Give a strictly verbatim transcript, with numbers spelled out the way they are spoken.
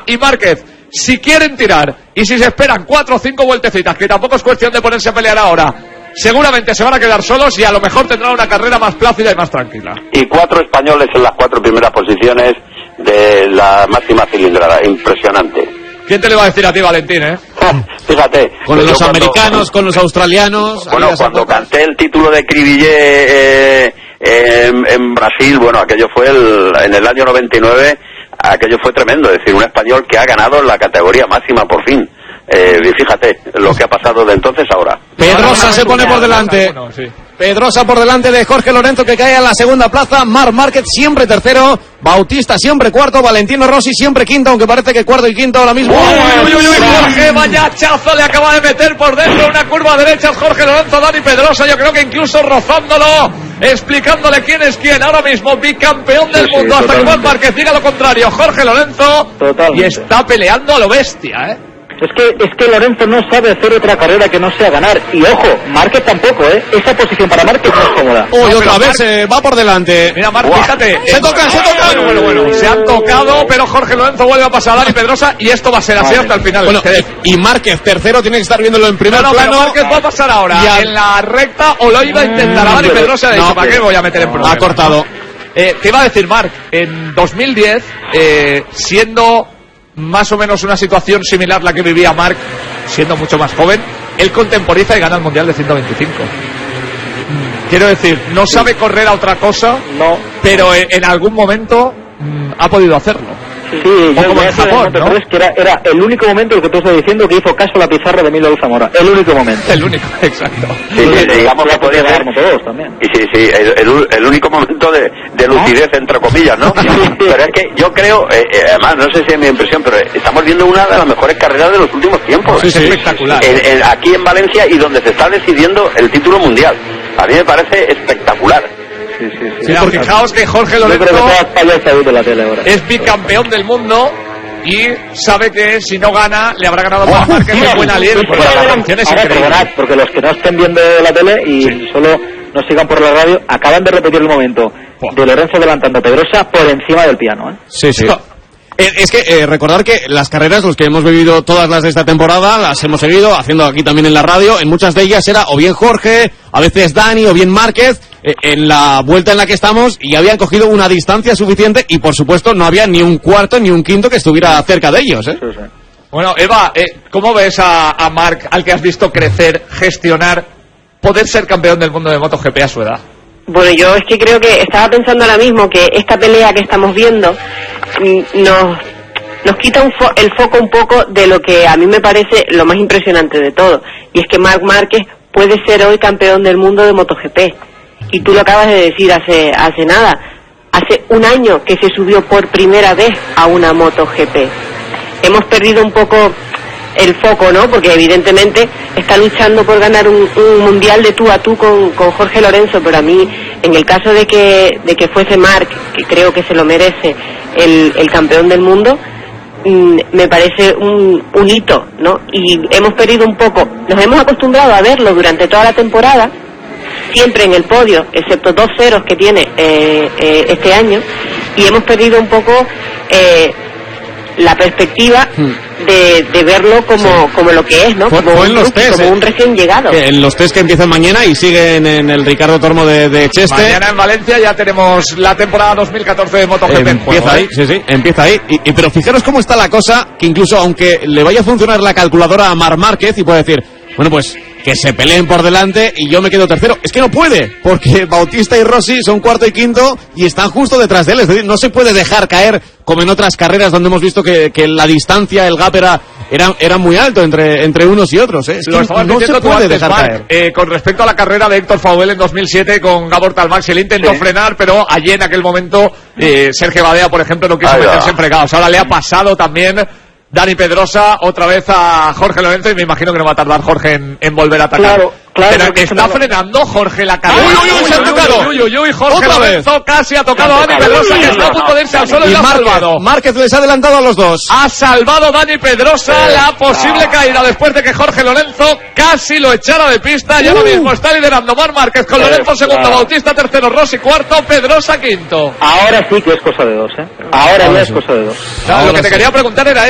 y Márquez, si quieren tirar y si se esperan cuatro o cinco vueltecitas, que tampoco es cuestión de ponerse a pelear ahora, seguramente se van a quedar solos y a lo mejor tendrán una carrera más plácida y más tranquila. Y cuatro españoles en las cuatro primeras posiciones de la máxima cilindrada, impresionante. ¿Quién te le va a decir a ti, Valentín, eh? Fíjate. Con los cuando, americanos, con los australianos. Bueno, cuando canté el título de Cribillé eh, eh, en, en Brasil, bueno, aquello fue el, en el año noventa y nueve, aquello fue tremendo, es decir, un español que ha ganado la categoría máxima por fin. Eh, y fíjate lo que ha pasado de entonces a ahora. Pedrosa se pone por delante. Bueno, sí. Pedrosa por delante de Jorge Lorenzo, que cae en la segunda plaza. Marc Márquez siempre tercero. Bautista siempre cuarto. Valentino Rossi siempre quinto, aunque parece que cuarto y quinto ahora mismo. Uy, uy, uy, uy, Jorge, vaya hachazo le acaba de meter por dentro una curva derecha Jorge Lorenzo, Dani Pedrosa, yo creo que incluso rozándolo, explicándole quién es quién. Ahora mismo bicampeón del sí, mundo, sí, hasta que Marc Márquez diga lo contrario. Jorge Lorenzo, totalmente. Y está peleando a lo bestia, ¿eh? Es que, es que Lorenzo no sabe hacer otra carrera que no sea ganar. Y ojo, Márquez tampoco, ¿eh? Esa posición para Márquez no es cómoda. Uy, No, otra pero vez se va por delante. Mira, Marc, fíjate. Se eh, tocan, se tocan. Bueno, bueno, bueno. Se han tocado, pero Jorge Lorenzo vuelve a pasar a Dani Pedrosa y esto va a ser así hasta el final. Bueno, y Márquez tercero, tiene que estar viéndolo en primer no, no, plano. pero Márquez va a pasar ahora Ya. en la recta o lo iba a intentar. A Dani Pedrosa le ha dicho, No, ¿para qué voy a meter en problemas? Ha cortado. Eh, te iba a decir, Marc, en dos mil diez, eh, siendo más o menos una situación similar a la que vivía Marc, siendo mucho más joven, él contemporiza y gana el Mundial de ciento veinticinco. Quiero decir, no sabe correr a otra cosa, No. pero en, en algún momento mm, ha podido hacerlo. Sí, O yo como me en hace Japón, de ¿no? tres, que era, era el único momento, el que tú estás diciendo, que hizo caso a la pizarra de Emilio Zamora. El único momento. El único, exacto. Sí, sí, digamos que podía ser. todos también. Y sí, sí, el, el, el único momento de, de lucidez, entre comillas, ¿no? Pero es que yo creo, eh, eh, además, no sé si es mi impresión, pero estamos viendo una de las mejores carreras de los últimos tiempos. Sí, sí, espectacular. En, en, aquí en Valencia y donde se está decidiendo el título mundial. A mí me parece espectacular. Sí, sí, sí. Mira, fijaos que Jorge Yo creo que Lorenzo toda España está viendo la tele ahora. es bicampeón del mundo y sabe que si no gana le habrá ganado Marc Márquez en buena línea. Sí, Porque sí, la sí. canción es Ahora, increíble. perdonad, porque los que no estén viendo la tele y Sí. solo nos sigan por la radio, acaban de repetir el momento Buah. de Lorenzo adelantando a Pedrosa por encima del piano, ¿eh? Sí, sí. Eh, Es que eh, recordar que las carreras, los que hemos vivido todas las de esta temporada, las hemos seguido haciendo aquí también en la radio. En muchas de ellas era o bien Jorge, a veces Dani o bien Márquez. Eh, en la vuelta en la que estamos y habían cogido una distancia suficiente y por supuesto no había ni un cuarto ni un quinto que estuviera cerca de ellos, ¿eh? Sí, sí. Bueno, Eva, eh, ¿cómo ves a, a Marc, al que has visto crecer, gestionar, poder ser campeón del mundo de MotoGP a su edad? Bueno, yo es que creo que estaba pensando ahora mismo que esta pelea que estamos viendo mm, nos, nos quita un fo- el foco un poco de lo que a mí me parece lo más impresionante de todo, y es que Marc Márquez puede ser hoy campeón del mundo de MotoGP. Y tú lo acabas de decir hace hace nada, hace un año que se subió por primera vez a una MotoGP. Hemos perdido un poco el foco, ¿no? Porque evidentemente está luchando por ganar un, un mundial de tú a tú con, con Jorge Lorenzo, pero a mí, en el caso de que de que fuese Marc, que creo que se lo merece, el, el campeón del mundo, mm, me parece un, un hito, ¿no? Y hemos perdido un poco, nos hemos acostumbrado a verlo durante toda la temporada, siempre en el podio, excepto dos ceros que tiene eh, eh, este año, y hemos perdido un poco eh, la perspectiva de, de verlo como, sí. como lo que es, ¿no? Fue, como fue un, en los rookie, test, como eh. un recién llegado. Que en los test que empiezan mañana y siguen en el Ricardo Tormo de, de Cheste. Mañana en Valencia ya tenemos la temporada dos mil catorce de MotoGP en Empieza juego, ahí, ¿eh? sí, sí, empieza ahí. Y, y, pero fijaros cómo está la cosa, que incluso aunque le vaya a funcionar la calculadora a Marc Márquez y puede decir, bueno, pues que se peleen por delante y yo me quedo tercero. Es que no puede, porque Bautista y Rossi son cuarto y quinto y están justo detrás de él. Es decir, no se puede dejar caer como en otras carreras donde hemos visto que, que la distancia, el gap era, era, era muy alto entre, entre unos y otros, ¿eh? Es Lo que estabas no se diciendo tú puede antes, dejar Marc, caer. eh, con respecto a la carrera de Héctor Faubel en dos mil siete con Gabor Talmax, él intentó Sí. frenar, pero allí en aquel momento eh, Sergio Badea, por ejemplo, no quiso Ahí va. meterse en fregados. Ahora le ha pasado también Dani Pedrosa otra vez a Jorge Lorenzo y me imagino que no va a tardar Jorge en, en volver a atacar. Claro, claro, Pero porque está no- frenando Jorge la carrera. Uy, uy, uy, se han tocado. Uy, uy, uy, Jorge Otra Lorenzo casi ha tocado a Dani tocado. Pedrosa, Uy, que uy, está a no, punto de irse al suelo y Y lo ha Márquez, salvado. Márquez les ha adelantado a los dos. Ha salvado Dani Pedrosa la posible caída después de que Jorge Lorenzo casi lo echara de pista. Y ahora mismo está liderando Marc Márquez con Lorenzo segundo, Bautista tercero, Rossi cuarto, Pedrosa quinto. Ahora sí que es cosa de dos, ¿eh? Ahora ya es cosa de dos. Claro, lo que te quería preguntar era